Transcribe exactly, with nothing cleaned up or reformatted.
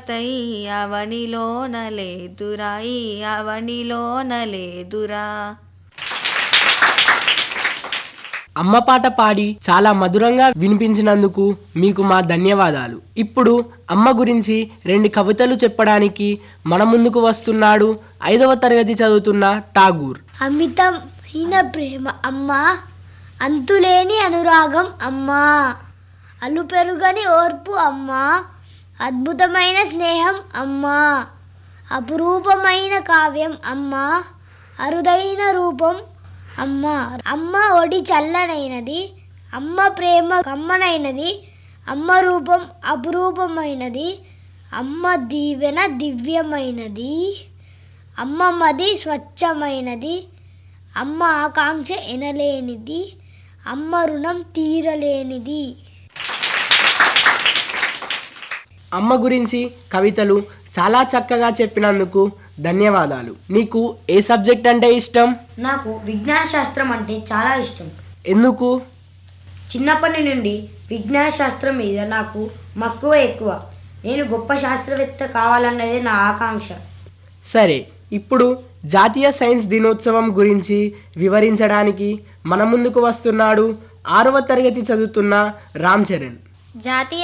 కొరతై అవనిలోన లేదురా ఈ అవనిలోన లేదురా. అమ్మ పాట పాడి చాలా మధురంగా వినిపించినందుకు మీకు మా ధన్యవాదాలు. ఇప్పుడు అమ్మ గురించి రెండు కవితలు చెప్పడానికి మన ముందుకు వస్తున్నాడు ఐదవ తరగతి చదువుతున్న ఠాగూర్. అమితమైన ప్రేమ అమ్మా, అంతులేని అనురాగం అమ్మా, అలుపెరుగని ఓర్పు అమ్మా, అద్భుతమైన స్నేహం అమ్మా, అపురూపమైన కావ్యం అమ్మా, అరుదైన రూపం అమ్మ. అమ్మ ఒడి చల్లనైనది, అమ్మ ప్రేమ కమ్మనైనది, అమ్మ రూపం అపురూపమైనది, అమ్మ దీవెన దివ్యమైనది, అమ్మ మది స్వచ్ఛమైనది, అమ్మ ఆకాంక్ష ఎనలేనిది, అమ్మ రుణం తీరలేనిది. అమ్మ గురించి కవితలు చాలా చక్కగా చెప్పినందుకు ధన్యవాదాలు. నీకు ఏ సబ్జెక్ట్ అంటే ఇష్టం? నాకు విజ్ఞాన శాస్త్రం అంటే చాలా ఇష్టం. ఎందుకు? చిన్నప్పటి నుండి విజ్ఞాన శాస్త్రం మీద నాకు మక్కువ ఎక్కువ. నేను గొప్ప శాస్త్రవేత్త కావాలన్నదే నా ఆకాంక్ష. సరే, ఇప్పుడు జాతీయ సైన్స్ దినోత్సవం గురించి వివరించడానికి మన ముందుకు వస్తున్నాడు ఆరవ తరగతి చదువుతున్న రామ్ చరణ్. జాతీయ